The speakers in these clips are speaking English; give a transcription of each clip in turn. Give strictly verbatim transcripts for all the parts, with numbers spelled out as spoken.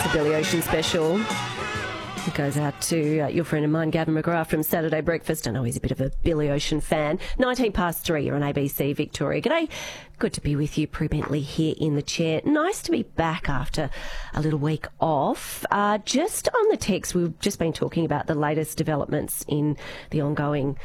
the Billy Ocean special. It goes out to uh, your friend of mine, Gavin McGrath from Saturday Breakfast. I know he's a bit of a Billy Ocean fan. nineteen past three, you're on A B C Victoria. G'day. Good to be with you, Prue Bentley here in the chair. Nice to be back after a little week off. Uh, just on the text, we've just been talking about the latest developments in the ongoing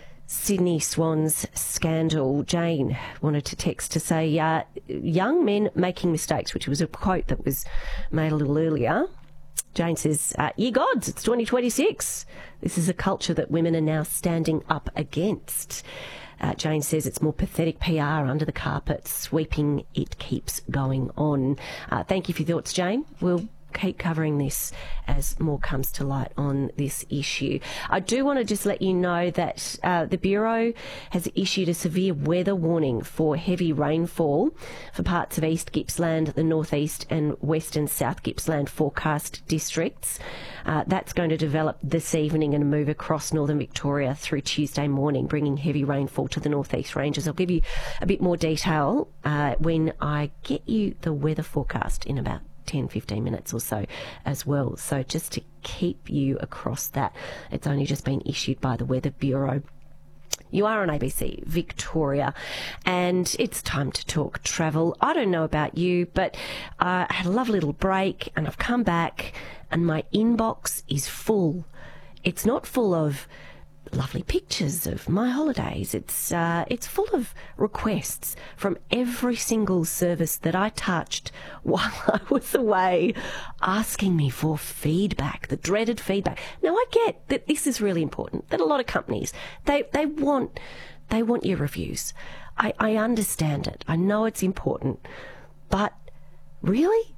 Sydney Swans scandal. Jane wanted to text to say, uh, young men making mistakes, which was a quote that was made a little earlier. Jane says, uh, ye gods, it's twenty twenty-six. This is a culture that women are now standing up against. Uh, Jane says it's more pathetic P R under the carpet, sweeping it keeps going on. Uh, thank you for your thoughts, Jane. We'll keep covering this as more comes to light on this issue. I do want to just let you know that uh, the Bureau has issued a severe weather warning for heavy rainfall for parts of East Gippsland, the North East and West and South Gippsland forecast districts. Uh, that's going to develop this evening and move across northern Victoria through Tuesday morning, bringing heavy rainfall to the North East ranges. I'll give you a bit more detail uh, when I get you the weather forecast in about ten, fifteen minutes or so as well. So just to keep you across that, it's only just been issued by the Weather Bureau. You are on A B C Victoria, and it's time to talk travel. I don't know about you, but I had a lovely little break, and I've come back, and my inbox is full. It's not full of lovely pictures of my holidays. It's uh, it's full of requests from every single service that I touched while I was away, asking me for feedback, the dreaded feedback. Now, I get that this is really important, that a lot of companies, they, they want they want your reviews. I, I understand it. I know it's important. But really?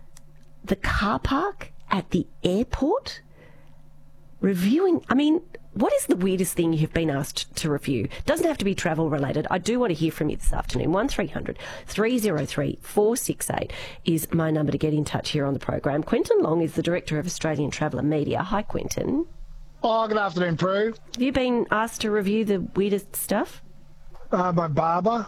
The car park at the airport? Reviewing, I mean, what is the weirdest thing you've been asked to review? Doesn't have to be travel related. I do want to hear from you this afternoon. one three hundred, three oh three, four six eight is my number to get in touch here on the program. Quentin Long is the Director of Australian Traveller Media. Hi, Quentin. Oh, good afternoon, Prue. Have you been asked to review the weirdest stuff? Uh, my barber.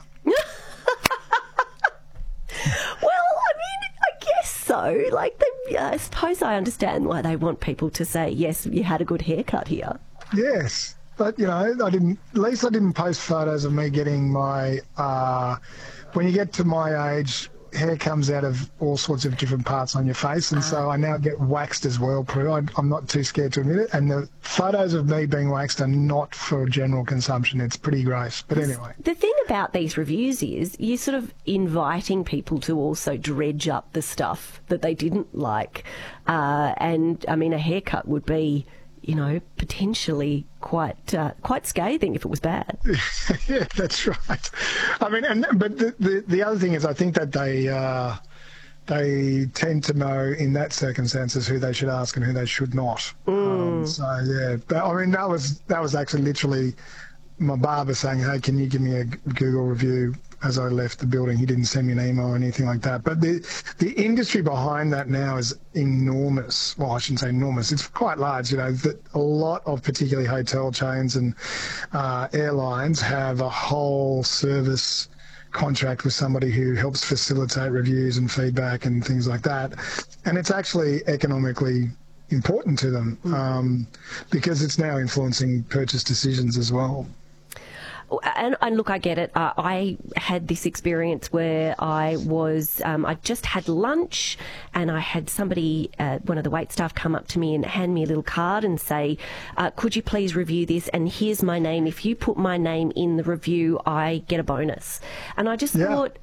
Well, I mean, I guess so. Like, they, uh, I suppose I understand why they want people to say, yes, you had a good haircut here. Yes, but you know, I didn't. At least I didn't post photos of me getting my. Uh, when you get to my age, hair comes out of all sorts of different parts on your face, and so I now get waxed as well, Prue. I, I'm not too scared to admit it. And the photos of me being waxed are not for general consumption. It's pretty gross. But anyway, the thing about these reviews is you're sort of inviting people to also dredge up the stuff that they didn't like, uh, and I mean, a haircut would be, you know, potentially quite uh, quite scathing if it was bad. Yeah, that's right. I mean, and but the, the the other thing is, I think that they uh, they tend to know in that circumstances who they should ask and who they should not. Mm. Um, so yeah, but I mean, that was that was actually literally my barber saying, "Hey, can you give me a Google review?" As I left the building. He didn't send me an email or anything like that. But the the industry behind that now is enormous. Well, I shouldn't say enormous. It's quite large. You know, that a lot of particularly hotel chains and uh, airlines have a whole service contract with somebody who helps facilitate reviews and feedback and things like that. And it's actually economically important to them um, because it's now influencing purchase decisions as well. And, and look, I get it. Uh, I had this experience where I was, um, I just had lunch and I had somebody, uh, one of the wait staff come up to me and hand me a little card and say, uh, could you please review this? And here's my name. If you put my name in the review, I get a bonus. And I just yeah. thought,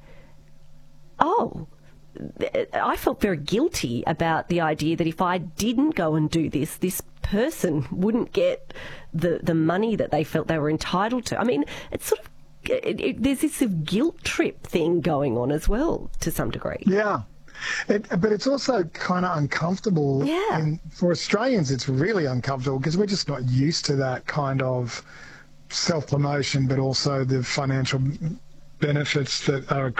oh, I felt very guilty about the idea that if I didn't go and do this, this person wouldn't get the the money that they felt they were entitled to. I mean, it's sort of it, it, there's this sort of guilt trip thing going on as well to some degree. Yeah, it, but it's also kind of uncomfortable. Yeah. And for Australians, it's really uncomfortable because we're just not used to that kind of self-promotion, but also the financial benefits that are